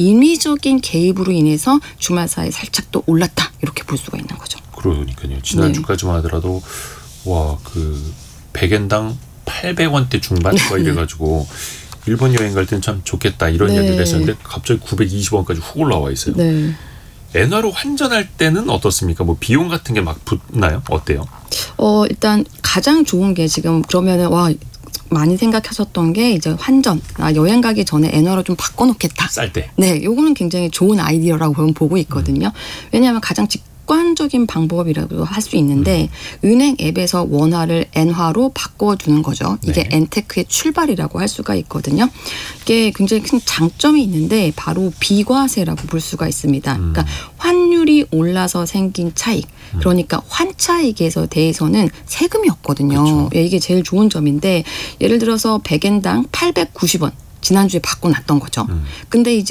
인위적인 개입으로 인해서 주말사에 살짝 또 올랐다 이렇게 볼 수가 있는 거죠. 그러니까요. 지난주까지만 하더라도 와, 그 100엔당 800원대 중반 막 이래가지고 일본 여행 갈 때는 참 좋겠다 이런 이야기를 했었는데 갑자기 920원까지 훅 올라와 있어요. 네. 엔화로 환전할 때는 어떻습니까? 뭐 비용 같은 게 막 붙나요? 어때요? 일단 가장 좋은 게 지금 그러면은 많이 생각하셨던 게 이제 환전. 여행 가기 전에 엔화로 좀 바꿔놓겠다. 쌀 때. 네, 요거는 굉장히 좋은 아이디어라고 보고 있거든요. 왜냐하면 가장 직관적인 방법이라고 할 수 있는데 은행 앱에서 원화를 엔화로 바꿔주는 거죠. 이게 엔테크의 출발이라고 할 수가 있거든요. 이게 굉장히 큰 장점이 있는데 바로 비과세라고 볼 수가 있습니다. 그러니까 환율이 올라서 생긴 차익. 그러니까 환차익에 대해서는 세금이 없거든요. 그렇죠. 예, 이게 제일 좋은 점인데 예를 들어서 100엔당 890원. 지난주에 바꿔놨던 거죠. 근데 이제